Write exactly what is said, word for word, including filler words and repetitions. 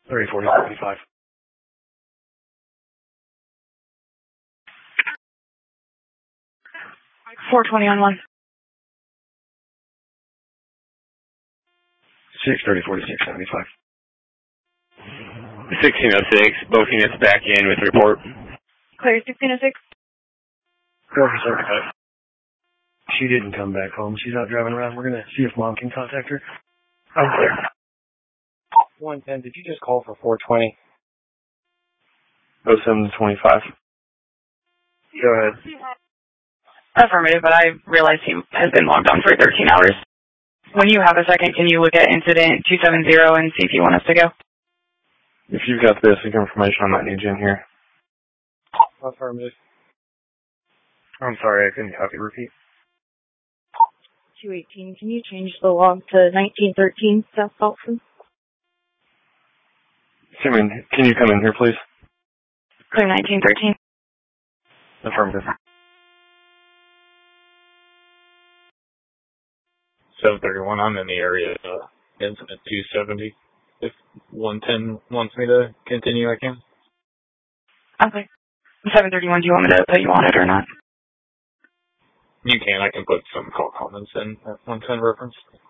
thirty forty seventy-five. four twenty on one. six thirty forty-six seventy-five. sixteen oh six, both units back in with report. Clear sixteen oh six. Go for seventy-five. She didn't come back home. She's out driving around. We're going to see if Mom can contact her. I'm clear. one ten, did you just call for four twenty? oh seven twenty-five. Go ahead. Affirmative, but I realize he has been logged on for thirteen hours. When you have a second, can you look at incident two seven zero and see if you want us to go? If you've got basic information, I might need you in here. Affirmative. I'm sorry, I couldn't copy. Repeat. two eighteen, can you change the log to nineteen thirteen, South Dalton? Simon, can you come in here, please? Clear nineteen thirteen. Affirmative. seven thirty-one, I'm in the area. Uh, incident two seventy. If one ten wants me to continue, I can. Okay. seven thirty-one, do you want me to put you on it or not? You can. I can put some call comments in at one ten reference.